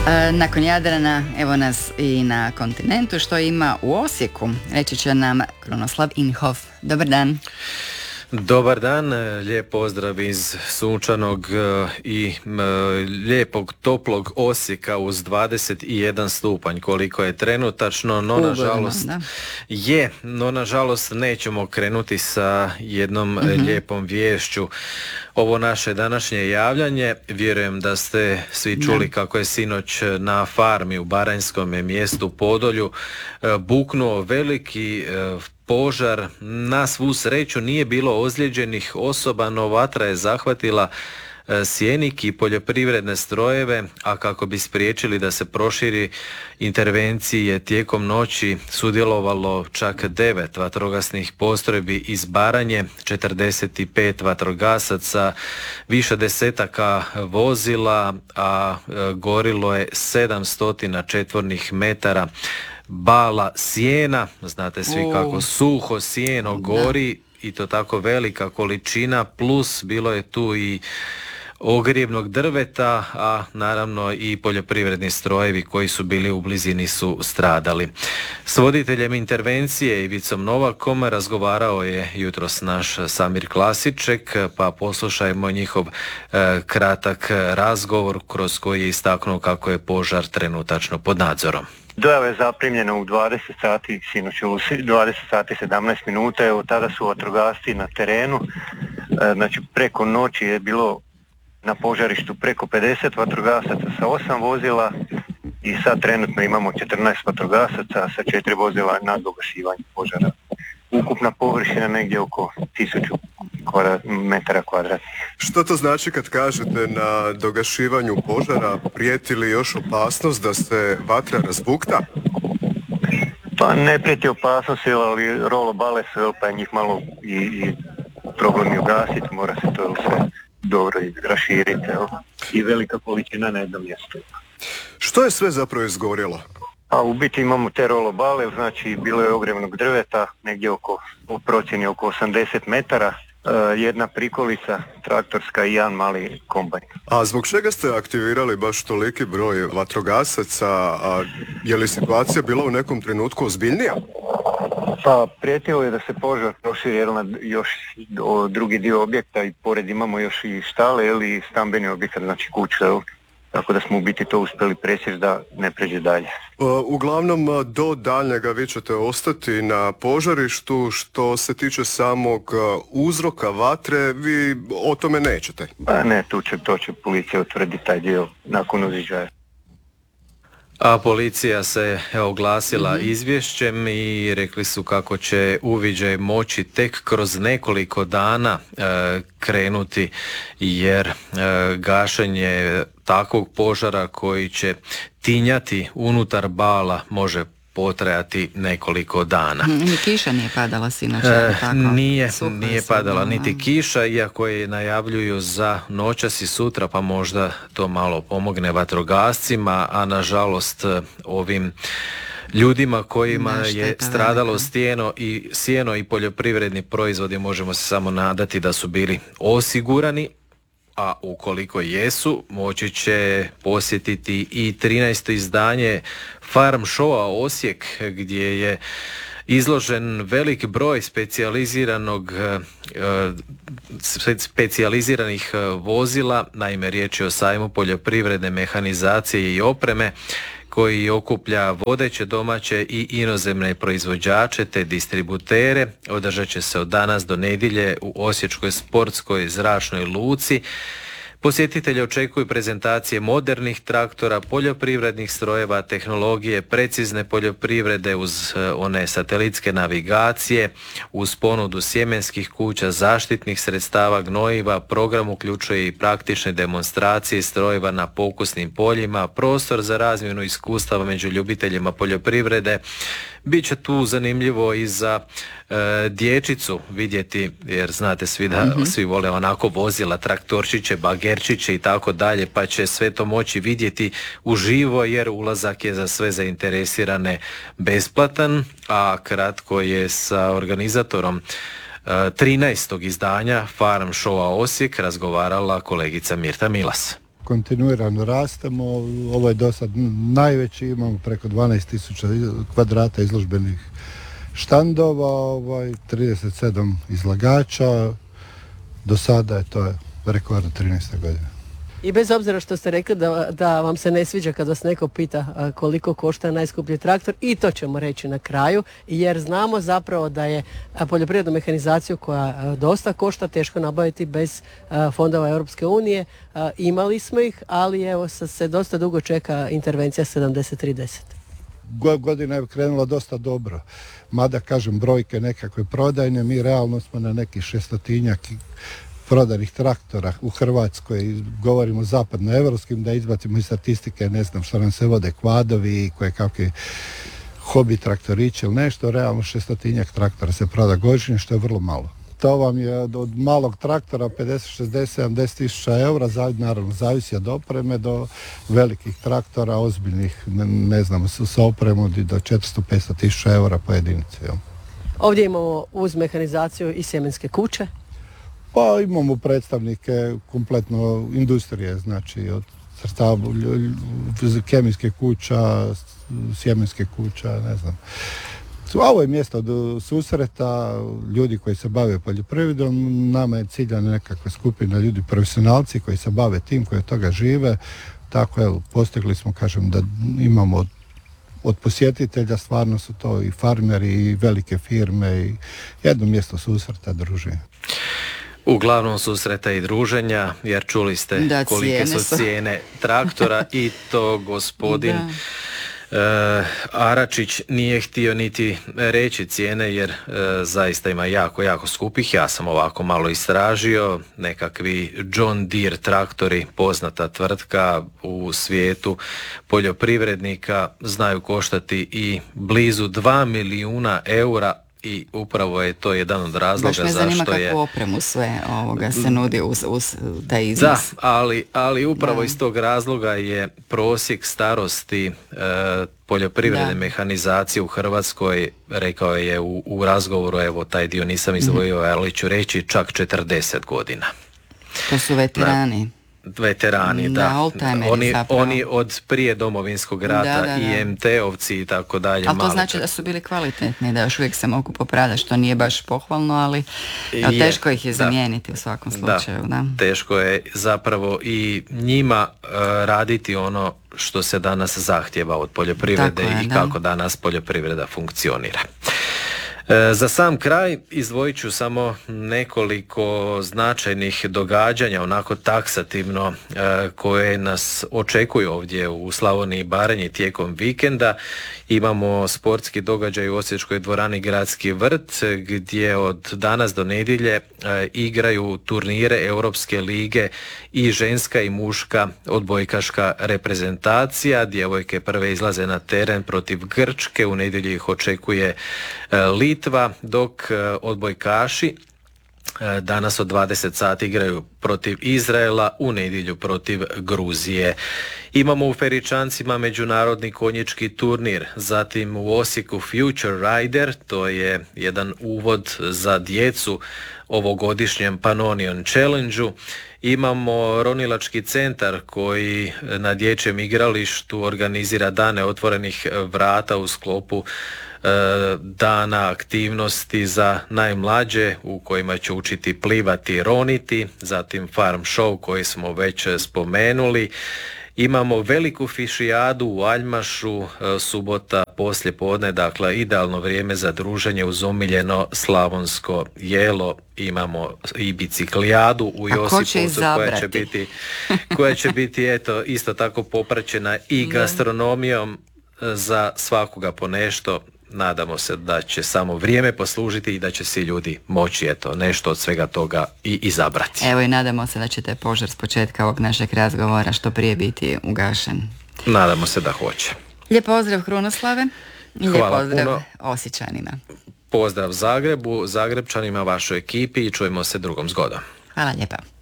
Nakon Jadrana, evo nas i na kontinentu. Što ima u Osijeku, reći će nam Krunoslav Inhof. Dobar dan. Dobar dan, lijep pozdrav iz sunčanog i lijepog toplog Osijeka uz 21 stupanj koliko je trenutačno, no nažalost nećemo krenuti sa jednom lijepom viješću. Ovo naše današnje javljanje, vjerujem da ste svi čuli kako je sinoć na farmi u baranjskom mjestu Podolju buknuo veliki požar. Na svu sreću nije bilo ozlijeđenih osoba, no vatra je zahvatila sjenik i poljoprivredne strojeve, a kako bi spriječili da se proširi, intervencije tijekom noći sudjelovalo čak 9 vatrogasnih postrojbi iz Baranje, 45 vatrogasaca, više desetaka vozila, a gorilo je 700 četvornih metara bala sjena. Znate svi kako suho sjeno gori i to tako velika količina, plus bilo je tu i ogrjevnog drveta, a naravno i poljoprivredni strojevi koji su bili u blizini su stradali. S voditeljem intervencije Ivicom Novakom razgovarao je jutros naš Samir Klasiček, pa poslušajmo njihov kratak razgovor kroz koji je istaknuo kako je požar trenutačno pod nadzorom. Dojava je zaprimljena u 20 sati, sinoć u 20 sati 17 minuta, evo tada su vatrogasci na terenu, znači preko noći je bilo na požarištu preko 50 vatrogasaca sa 8 vozila i sad trenutno imamo 14 vatrogasaca sa 4 vozila na dogasivanju požara. Ukupna površina negdje oko 1000 metara kvadratnih. Što to znači kad kažete na dogašivanju požara, prijeti li još opasnost da se vatra razbukta? Pa ne prijeti opasnost, ali rolo bale su, pa je njih malo i problem je ugasiti, mora se to sve dobro raširiti i velika količina na jednom mjestu. Što je sve zapravo izgorjelo? A u biti imamo te rolobale, znači bilo je ogrjevnog drveta, negdje u procjeni oko 80 metara, jedna prikolica traktorska i jedan mali kombajn. A zbog čega ste aktivirali baš toliki broj vatrogasaca, a je li situacija bila u nekom trenutku ozbiljnija? Pa prijetilo je da se požar proširi još drugi dio objekta i pored imamo još i štale ili stambeni objekat, znači kuće, tako da smo u biti to uspjeli presjeći da ne pređe dalje. Uglavnom do daljnjega vi ćete ostati na požarištu. Što se tiče samog uzroka vatre, vi o tome nećete? Pa ne, to će policija utvrditi taj dio nakon uziđaja. A policija se oglasila izvješćem i rekli su kako će uviđaj moći tek kroz nekoliko dana krenuti, jer gašenje takvog požara koji će tinjati unutar bala može potrajati nekoliko dana. Ni kiša nije padala sinoć, tako? Nije padala niti kiša, iako je najavljuju za noćas i sutra, pa možda to malo pomogne vatrogascima, a nažalost ovim ljudima kojima je stradalo sjeno i poljoprivredni proizvodi, možemo se samo nadati da su bili osigurani, a ukoliko jesu, moći će posjetiti i 13. izdanje Farm Showa Osijek, gdje je izložen velik broj specijaliziranih vozila. Naime, riječ je o sajmu poljoprivredne mehanizacije i opreme koji okuplja vodeće domaće i inozemne proizvođače te distributere. Održat će se od danas do nedjelje u Osječkoj sportskoj zračnoj luci. Posjetitelji očekuju prezentacije modernih traktora, poljoprivrednih strojeva, tehnologije, precizne poljoprivrede uz one satelitske navigacije, uz ponudu sjemenskih kuća, zaštitnih sredstava, gnojiva. Program uključuje i praktične demonstracije strojeva na pokusnim poljima, prostor za razmjenu iskustava među ljubiteljima poljoprivrede. Biće tu zanimljivo i za dječicu vidjeti, jer znate svi da svi vole onako vozila, traktorčiće, bagerčiće i tako dalje, pa će sve to moći vidjeti uživo, jer ulazak je za sve zainteresirane besplatan, a kratko je sa organizatorom 13. izdanja Farm Showa Osijek razgovarala kolegica Mirta Milas. kontinuirano rastemo. Ovo je do sad najveći, imamo preko 12.000 kvadrata izložbenih štandova, 37 izlagača. Do sada je to rekord 13. godine. I bez obzira što ste rekli da vam se ne sviđa kad vas neko pita koliko košta najskuplji traktor, i to ćemo reći na kraju, jer znamo zapravo da je poljoprivrednu mehanizaciju koja dosta košta teško nabaviti bez fondova Europske unije. Imali smo ih, ali evo se dosta dugo čeka intervencija 7310. Godina je krenula dosta dobro. Mada, kažem, brojke nekakve prodajne, mi realno smo na nekih 600 prodanih traktora u Hrvatskoj, govorimo zapadnoevropskim, da izbacimo iz statistike, ne znam što nam se vode kvadovi i koje kakvi hobi traktorići ili nešto, realno 600 traktora se proda godišnje, što je vrlo malo. To vam je od malog traktora 50, 60, 70 tisuća eura, naravno zavisi od opreme, do velikih traktora, ozbiljnih, ne znam, sa opremom do 400-500 tisuća eura po jedinici. Jel? Ovdje imamo uz mehanizaciju i sjemenske kuće. Pa imamo predstavnike kompletno industrije, znači od sredstava kemijske kuća, sjemenske kuća, ne znam. Ovo je mjesto od susreta ljudi koji se bave poljoprivredom. Nama je ciljana nekakva skupina ljudi, profesionalci koji se bave tim, koji od toga žive. Tako, postigli smo, kažem, da imamo od posjetitelja, stvarno su to i farmeri i velike firme i jedno mjesto susreta, druženja. Uglavnom susreta i druženja, jer čuli ste kolike su cijene traktora i to gospodin Aračić nije htio niti reći cijene, jer zaista ima jako skupih. Ja sam ovako malo istražio, nekakvi John Deere traktori, poznata tvrtka u svijetu poljoprivrednika, znaju koštati i blizu 2 milijuna eura. I upravo je to jedan od razloga zašto je... Baš me zanima kakvu opremu sve se nudi uz taj iznos. Da, ali upravo iz tog razloga je prosjek starosti poljoprivredne mehanizacije u Hrvatskoj, rekao je u razgovoru, evo taj dio nisam izdvojio, ali ću reći čak 40 godina. To su veterani. Veterani, oni od prije Domovinskog rata, i MT-ovci i tako dalje. Ali to znači da su bili kvalitetni, da još uvijek se mogu popravljati, što nije baš pohvalno, ali teško ih je zamijeniti u svakom slučaju. Da. Teško je zapravo i njima raditi ono što se danas zahtjeva od poljoprivrede i kako danas poljoprivreda funkcionira. Za sam kraj izdvojit ću samo nekoliko značajnih događanja, onako taksativno, koje nas očekuju ovdje u Slavoniji i Baranji tijekom vikenda. Imamo sportski događaj u Osječkoj dvorani Gradski vrt, gdje od danas do nedjelje igraju turnire Europske lige i ženska i muška odbojkaška reprezentacija. Djevojke prve izlaze na teren protiv Grčke, u nedjelju ih očekuje Litva, dok odbojkaši danas od 20 sati igraju protiv Izraela, u nedjelju protiv Gruzije. Imamo u Feričancima međunarodni konjički turnir, zatim u Osijeku Future Rider, to je jedan uvod za djecu ovogodišnjem Pannonion Challenge-u. Imamo ronilački centar koji na dječjem igralištu organizira dane otvorenih vrata u sklopu dana aktivnosti za najmlađe u kojima će učiti plivati i roniti, zatim farm show koji smo već spomenuli. Imamo veliku fišijadu u Aljmašu, subota poslje podne, dakle idealno vrijeme za druženje uz omiljeno slavonsko jelo. Imamo i biciklijadu u Josipovcu koja će biti eto isto tako popraćena i gastronomijom, za svakoga po nešto. Nadamo se da će samo vrijeme poslužiti i da će svi ljudi moći nešto od svega toga i izabrati. Evo i nadamo se da će taj požar s početka ovog našeg razgovora što prije biti ugašen. Nadamo se da hoće. Lijep pozdrav Krunoslave i lijep pozdrav Osječanima. Pozdrav Zagrebu, Zagrebčanima, vašoj ekipi i čujemo se drugom zgodom. Hvala lijepa.